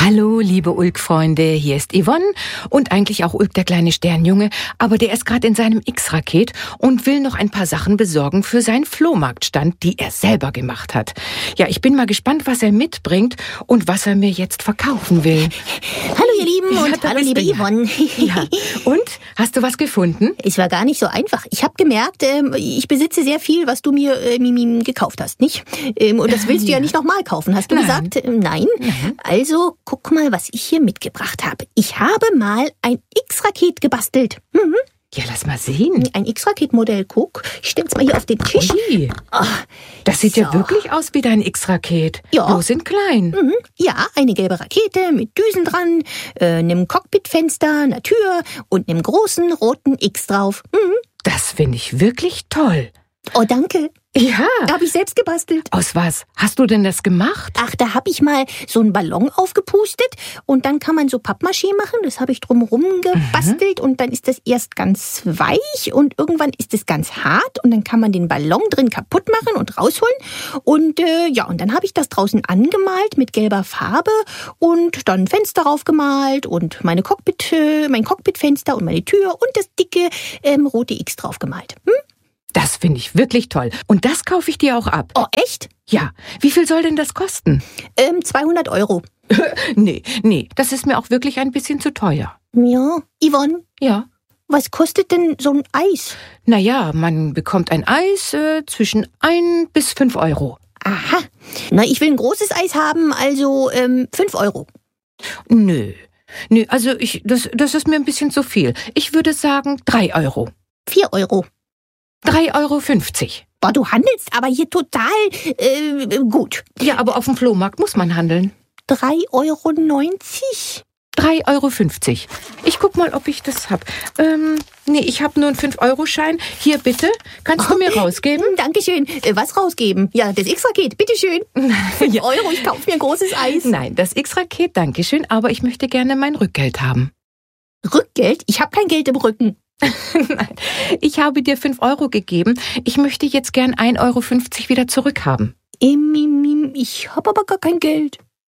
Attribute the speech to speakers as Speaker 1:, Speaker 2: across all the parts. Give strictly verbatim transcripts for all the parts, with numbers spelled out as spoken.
Speaker 1: Hallo, liebe Ulk-Freunde, hier ist Yvonne und eigentlich auch Ulk, der kleine Sternjunge, aber der ist gerade in seinem X-Raket und will noch ein paar Sachen besorgen für seinen Flohmarktstand, die er selber gemacht hat. Ja, ich bin mal gespannt, was er mitbringt und was er mir jetzt verkaufen will.
Speaker 2: Hallo ihr Lieben
Speaker 1: Ja,
Speaker 2: und
Speaker 1: da
Speaker 2: hallo
Speaker 1: bist
Speaker 2: liebe
Speaker 1: du ja.
Speaker 2: Yvonne.
Speaker 1: Ja. Und, hast du was gefunden?
Speaker 2: Es war gar nicht so einfach. Ich habe gemerkt, ähm, ich besitze sehr viel, was du mir äh, Mimi, gekauft hast, nicht? Ähm, und das willst du ja,
Speaker 1: Ja.
Speaker 2: nicht nochmal kaufen, hast du
Speaker 1: Nein.
Speaker 2: gesagt? Ähm, nein.
Speaker 1: Mhm.
Speaker 2: Also guck mal, was ich hier mitgebracht habe. Ich habe mal ein X-Raket gebastelt. Mhm.
Speaker 1: Ja, lass mal sehen.
Speaker 2: Ein X-Raket-Modell, guck. Ich stell's mal hier auf den Tisch.
Speaker 1: Ui,
Speaker 2: Ah,
Speaker 1: das sieht ja
Speaker 2: so.
Speaker 1: wirklich aus wie dein X-Raket.
Speaker 2: Ja.
Speaker 1: Bloß in klein.
Speaker 2: Mhm. Ja, eine gelbe Rakete mit Düsen dran, äh, einem Cockpitfenster, einer Tür und einem großen roten X drauf. Mhm.
Speaker 1: Das finde ich wirklich toll.
Speaker 2: Oh, danke.
Speaker 1: Ja.
Speaker 2: Habe ich selbst gebastelt.
Speaker 1: Aus was hast du denn das gemacht?
Speaker 2: Ach, da habe ich mal so einen Ballon aufgepustet und dann kann man so Pappmaché machen. Das habe ich drumherum gebastelt und dann ist das erst ganz weich und irgendwann ist es ganz hart und dann kann man den Ballon drin kaputt machen und rausholen. Und äh, ja, und dann habe ich das draußen angemalt mit gelber Farbe und dann Fenster draufgemalt und meine Cockpit, äh, mein Cockpitfenster und meine Tür und das dicke ähm, rote X draufgemalt. Hm?
Speaker 1: Das finde ich wirklich toll. Und das kaufe ich dir auch ab.
Speaker 2: Oh, echt?
Speaker 1: Ja. Wie viel soll denn das kosten?
Speaker 2: Ähm, zweihundert Euro.
Speaker 1: Nee, nee, das ist mir auch wirklich ein bisschen zu teuer.
Speaker 2: Ja, Yvonne,
Speaker 1: Ja.
Speaker 2: was kostet denn so ein Eis?
Speaker 1: Naja, man bekommt ein Eis äh, zwischen ein bis fünf Euro.
Speaker 2: Aha. Na, ich will ein großes Eis haben, also ähm, fünf Euro.
Speaker 1: Nö. Nö, also ich, das, das ist mir ein bisschen zu viel. Ich würde sagen drei Euro.
Speaker 2: vier Euro.
Speaker 1: drei Euro fünfzig.
Speaker 2: Boah, du handelst aber hier total äh, gut.
Speaker 1: Ja, aber auf dem Flohmarkt muss man handeln.
Speaker 2: drei Euro neunzig.
Speaker 1: drei Euro fünfzig. Ich guck mal, ob ich das hab. Ähm, nee, ich habe nur einen fünf Euro Schein. Hier, bitte. Kannst du mir rausgeben?
Speaker 2: Hm, Dankeschön. Äh, was rausgeben? Ja, das X-Raket, bitteschön. fünf
Speaker 1: Ja.
Speaker 2: Euro, ich kaufe mir ein großes Eis.
Speaker 1: Nein, das X-Raket, dankeschön, aber ich möchte gerne mein Rückgeld haben.
Speaker 2: Rückgeld? Ich habe kein Geld im Rücken.
Speaker 1: Nein, ich habe dir fünf Euro gegeben. Ich möchte jetzt gern ein Euro fünfzig wieder zurückhaben.
Speaker 2: Ähm, ich habe aber gar kein Geld.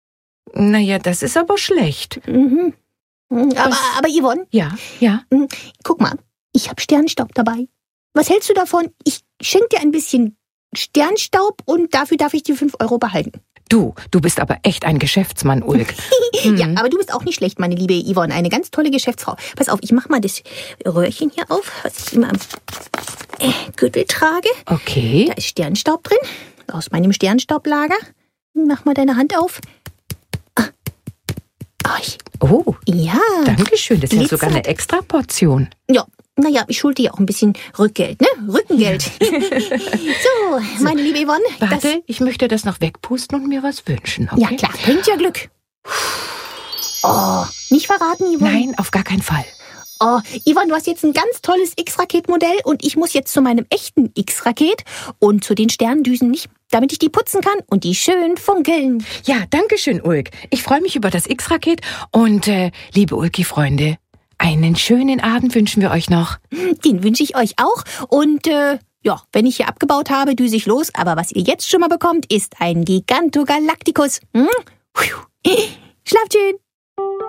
Speaker 1: Naja, das ist aber schlecht.
Speaker 2: Mhm. Aber,
Speaker 1: Was?
Speaker 2: aber Yvonne,
Speaker 1: Ja, ja.
Speaker 2: guck mal, ich habe Sternstaub dabei. Was hältst du davon? Ich schenke dir ein bisschen Sternstaub und dafür darf ich die fünf Euro behalten.
Speaker 1: Du, du bist aber echt ein Geschäftsmann, Ulk.
Speaker 2: Ja, aber du bist auch nicht schlecht, meine liebe Yvonne. Eine ganz tolle Geschäftsfrau. Pass auf, ich mach mal das Röhrchen hier auf, was ich immer am äh, Gürtel trage.
Speaker 1: Okay.
Speaker 2: Da ist Sternstaub drin, aus meinem Sternstaublager. Mach mal deine Hand auf. Ah. Ah, ich,
Speaker 1: Oh,
Speaker 2: ja.
Speaker 1: dankeschön. Das ist ja
Speaker 2: Glitzert.
Speaker 1: sogar eine extra Portion.
Speaker 2: Ja, naja, ich schulde dir auch ein bisschen Rückgeld, ne? Rückengeld. so, meine liebe Yvonne.
Speaker 1: Warte, ich möchte das noch wegpusten und mir was wünschen, okay?
Speaker 2: Das, ja, klar, bringt ja Glück. Oh, nicht verraten, Yvonne.
Speaker 1: Nein, auf gar keinen Fall.
Speaker 2: Oh, Yvonne, du hast jetzt ein ganz tolles X-Raket-Modell und ich muss jetzt zu meinem echten X-Raket und zu den Sterndüsen nicht, damit ich die putzen kann und die schön funkeln.
Speaker 1: Ja, dankeschön, Ulk. Ich freue mich über das X-Raket und, äh, liebe Ulki-Freunde, einen schönen Abend wünschen wir euch noch.
Speaker 2: Den wünsche ich euch auch und äh, ja, wenn ich hier abgebaut habe, düse ich los, aber was ihr jetzt schon mal bekommt, ist ein Gigantogalacticus. Hm? Schlaft schön.